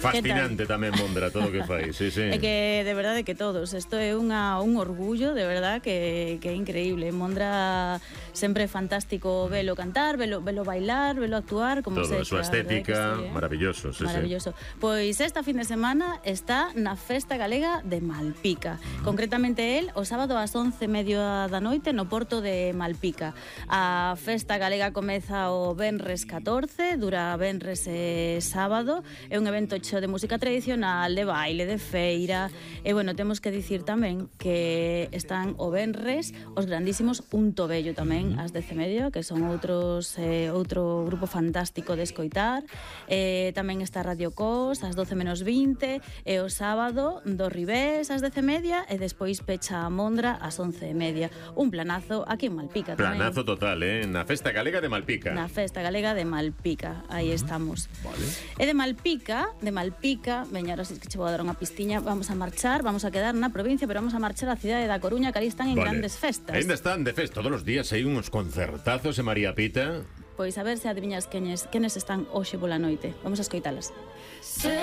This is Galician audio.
Fascinante tamén, Mondra, todo o que fai, sí, sí. É que, de verdade, que todos. Isto é un orgullo, de verdade, que é increíble. Mondra sempre é fantástico velo cantar, velo bailar, velo actuar, como todo, sexa. a súa estética, sí, maravilloso, sí, maravilloso. Pois esta fin de semana está na Festa Galega de Malpica. Concretamente el, o sábado ás 11:30 da noite no porto de Malpica. A Festa Galega comeza o venres 14, dura venres e sábado. É un evento cheo de música tradicional, de baile, de feira. E, bueno, temos que dicir tamén que están o venres os grandísimos Unto Bello tamén, ás 10:30, que son outro grupo fantástico de escoitar. Tamén está Radio Cos, ás 12:20, e o sábado do Ribés, ás 10:30, e despois pecha a Mondra ás 11:30. Un planazo aquí en Malpica tamén. Planazo total, na Festa Galega de Malpica. Na Festa Galega de Malpica, aí estamos. Vale. E de Malpica, veña, ahora si que che vou dar unha pistiña, vamos a marchar, vamos a quedar na provincia, pero vamos a marchar á cidade da Coruña, que ali están en grandes festas. Ainda están de festa, todos os días hai uns concertazos en María Pita. Pois a ver se adiviñas quenes están hoxe pola noite. Vamos a escoitalas.